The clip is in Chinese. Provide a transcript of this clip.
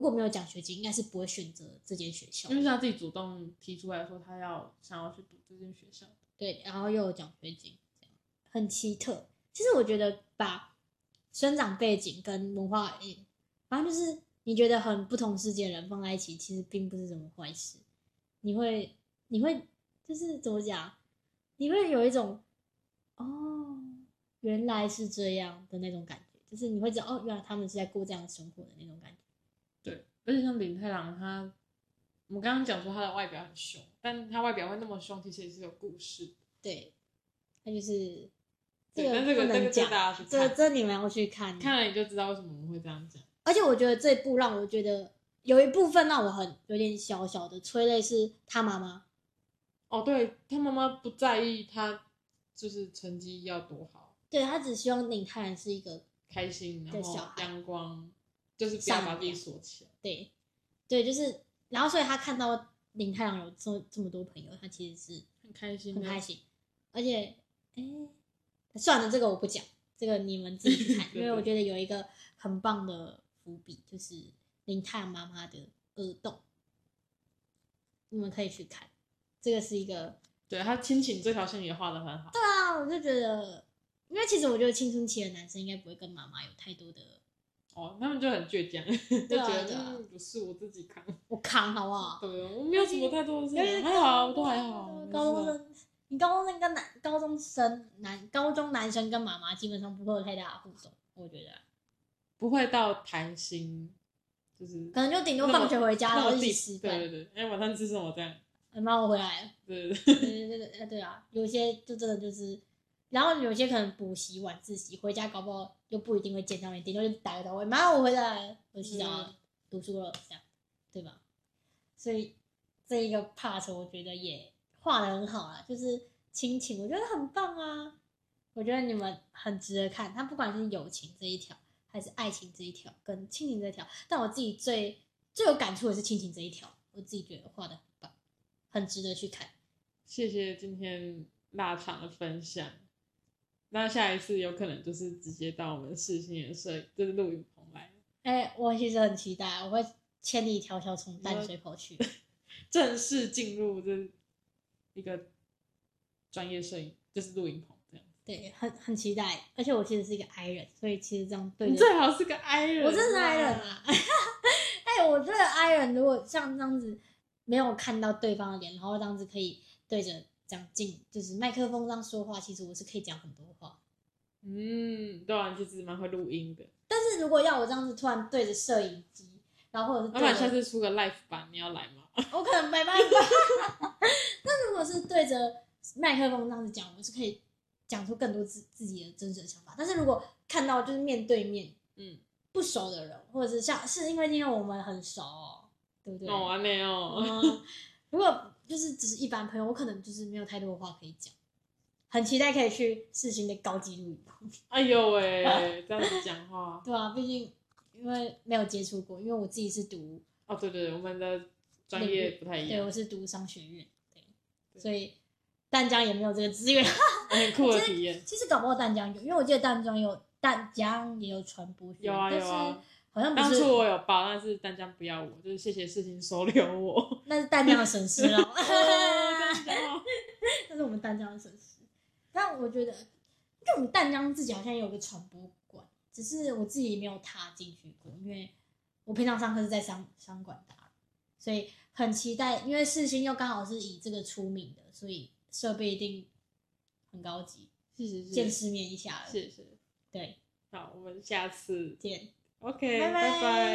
如果没有奖学金，应该是不会选择这间学校， 因为是他自己主动提出来说他想要去读这间学校。 对，然后又有奖学金，这样很奇特。其实我觉得把生长背景跟文化，反正就是你觉得很不同世界的人放在一起，其实并不是什么坏事。你会就是怎么讲？你会有一种哦，原来是这样的那种感觉，就是你会知道哦，原来他们是在过这样的生活的那种感觉。 对，而且像林太郎他，我们刚刚讲说他的外表很凶，但他外表会那么凶，其实也是有故事的。 对，他就是这个不能讲， 大家去看， 这你们要去看， 看了你就知道为什么我们会这样讲。 而且我觉得这部让我觉得有一部分让我有点小小的催泪，是他妈妈。 哦，对，他妈妈不在意他就是成绩要多好， 对，他只希望林太郎是一个开心，然后阳光，就是不要把自己锁起来。 对，对，就是，然后所以他看到林太郎有这么多朋友，他其实是很开心， 很开心。而且，算了，这个我不讲，这个你们自己去看，因为我觉得有一个很棒的伏笔，就是林太郎妈妈的耳洞，你们可以去看。这个是一个， 对，他亲情这条线也画得很好。 对啊，我就觉得，因为其实我觉得青春期的男生应该不会跟妈妈有太多的， 他们就很倔强，就觉得不是我自己扛， 我扛好不好？ 对，我没有什么太多的事情，还好，我都还好。 高中生，你高中生跟高中男生跟妈妈基本上不会有太大的互动，我觉得不会到谈心，就是可能就顶多放学回家然后一起吃饭。 对对对，晚上吃什么这样？ 妈，我回来了。 对对啊，有些就真的就是，然后有些可能补习晚自习回家搞不好又不一定会见到面，顶多就打个招呼，妈，我回来了，我洗澡了，读书了，这样，对吧？所以这一个 part 我觉得也画得很好啦，就是亲情，我觉得很棒啊。我觉得你们很值得看，它不管是友情这一条，还是爱情这一条，跟亲情这一条，但我自己最有感触的是亲情这一条，我自己觉得画得很棒，很值得去看。 谢谢今天腊肠的分享。那下一次有可能就是直接到我们世新的就是录影棚来。 我其实很期待，我会千里迢迢从淡水跑去， 正式进入这一个专业摄影，就是录影棚这样。 对，很期待。而且我其实是一个 I 人，所以其实这样对着你最好是个 I 人， 我真是 I 人啊！我觉得 I 人如果像这样子没有看到对方的脸，然后这样子可以对着讲就是麦克风这样说话，其实我是可以讲很多话。 对啊，其实蛮会录音的。 但是如果要我这样子突然对着摄影机，然后或者是老板下次出个 live 版，你要来吗？ 我可能没办法。那如果是对着麦克风这样子讲，我是可以讲出更多自己的真实的想法。但是如果看到就是面对面，不熟的人，或者是因为今天我们很熟，对不对？ 没有。 如果就是只是一般朋友，我可能就是没有太多的话可以讲。很期待可以去世新的高级录影棚。 哎呦喂，这样子讲话。 对啊，毕竟因为没有接触过，因为我自己是读对，我们的专业不太一样。 对，我是读商学院，对，所以淡江也没有这个资源。 很酷的体验。 其实搞不好淡江有，因为我记得淡江也有传播学院， 有啊， 好像不是。 当初我有报，但是淡江不要我，就是谢谢世新收留我。 那是淡江的损失了。那是我们淡江的损失。但我觉得，因为我们淡江自己好像也有个传播馆，只是我自己没有踏进去过，因为我平常上课是在商管大，所以很期待。因为世新又刚好是以这个出名的，所以设备一定很高级， 是见世面一下了。 是， 对， 好，我们下次见。 OK， 拜拜。 拜拜。